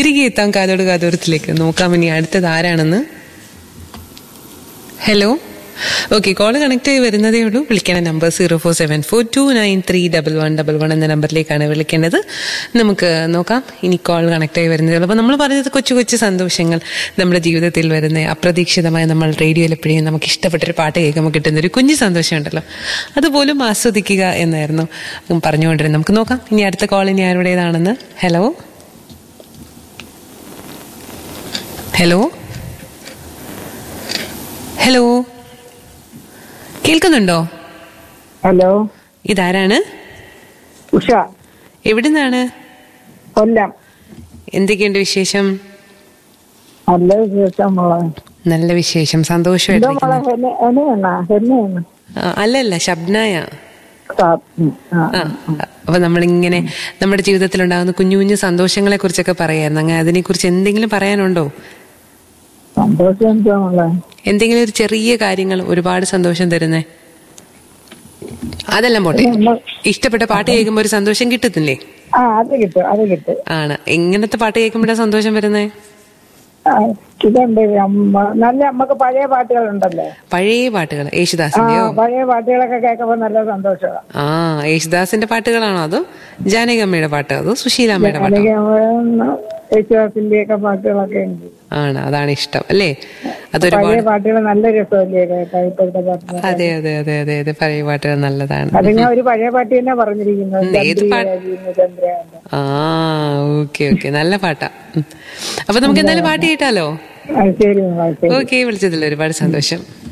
തിരികെ എത്താം കാതോട് കാതോരത്തിലേക്ക്. നോക്കാം ഇനി അടുത്തത് ആരാണെന്ന്. ഹലോ. ഓക്കെ, കോള് കണക്ട് ആയി വരുന്നതേ ഉള്ളൂ. വിളിക്കേണ്ട നമ്പർ 0474293111 എന്ന നമ്പറിലേക്കാണ് വിളിക്കേണ്ടത്. നമുക്ക് നോക്കാം, ഇനി കോൾ കണക്ട് ആയി വരുന്നതേ ഉള്ളൂ. അപ്പോൾ നമ്മൾ പറഞ്ഞത് കൊച്ചു കൊച്ചു സന്തോഷങ്ങൾ നമ്മുടെ ജീവിതത്തിൽ വരുന്ന അപ്രതീക്ഷിതമായി നമ്മൾ റേഡിയോയിൽ എപ്പോഴും നമുക്ക് ഇഷ്ടപ്പെട്ടൊരു പാട്ട് കേൾക്കുമ്പോൾ കിട്ടുന്നൊരു കുഞ്ഞു സന്തോഷമുണ്ടല്ലോ, അതുപോലും ആസ്വദിക്കുക എന്നായിരുന്നു പറഞ്ഞുകൊണ്ടിരുന്നത്. നമുക്ക് നോക്കാം ഇനി അടുത്ത കോൾ ഇനി ആരുടേതാണെന്ന്. ഹലോ. ഹലോ. ഹലോ, കേൾക്കുന്നുണ്ടോ? ഹലോ, ഇതാരാണ്? ഉഷ. എവിടുന്നാണ്? കൊല്ലം. എന്തൊക്കെയുണ്ട് വിശേഷം? നല്ല വിശേഷം മോളെ. നല്ല വിശേഷം, സന്തോഷമായിട്ടിരിക്കുന്നു. അല്ലല്ല, ഷബ്നായ. അപ്പൊ നമ്മളിങ്ങനെ നമ്മുടെ ജീവിതത്തിൽ ഉണ്ടാകുന്ന കുഞ്ഞു കുഞ്ഞു സന്തോഷങ്ങളെ കുറിച്ചൊക്കെ പറയായിരുന്നു. അങ്ങനെ അതിനെ കുറിച്ച് എന്തെങ്കിലും പറയാനുണ്ടോ? എന്തെങ്കിലും ഒരു ചെറിയ കാര്യങ്ങൾ ഒരുപാട് സന്തോഷം തരുന്നേ? അതെല്ലാം പോട്ടെ, ഇഷ്ടപ്പെട്ട പാട്ട് കേൾക്കുമ്പോ ഒരു സന്തോഷം കിട്ടുന്നില്ലേ? ആണ്. എങ്ങനത്തെ പാട്ട് കേൾക്കുമ്പോഴാണ് സന്തോഷം വരുന്നേ? ഇതുണ്ട്, നല്ല നമുക്ക് പഴയ പാട്ടുകളുണ്ടല്ലോ. പഴയ പാട്ടുകൾ യേശുദാസിന്റെയോ? പഴയ പാട്ടുകളൊക്കെ കേൾക്കുമ്പോ നല്ല സന്തോഷമാണ്. യേശുദാസിന്റെ പാട്ടുകളാണോ അതോ ജാനകിയമ്മയുടെ പാട്ടോ അതോ സുശീലാമ്മയുടെ പാട്ടോ? യേശുദാസിന്റെ ഒക്കെ പാട്ടുകളൊക്കെ ഉണ്ട്. ആണ്, അതാണ് ഇഷ്ടം അല്ലേ? പഴയ പാട്ടുകൾ നല്ല രസമല്ലേ ഇപ്പോഴത്തെ പാട്ടുകൾ? അതെ അതെ അതെ അതെ അതെ, പഴയ പാട്ടുകൾ നല്ലതാണ്. അത് ഞാൻ ഒരു പഴയ പാട്ട് തന്നെ പറഞ്ഞിരിക്കുന്നത്. ഓക്കെ ഓക്കെ, നല്ല പാട്ടാ. അപ്പൊ നമുക്ക് എന്തായാലും പാട്ട് കേട്ടാലോ? ശരി. ഓക്കെ, വിളിച്ചതിൽ ഒരുപാട് സന്തോഷം.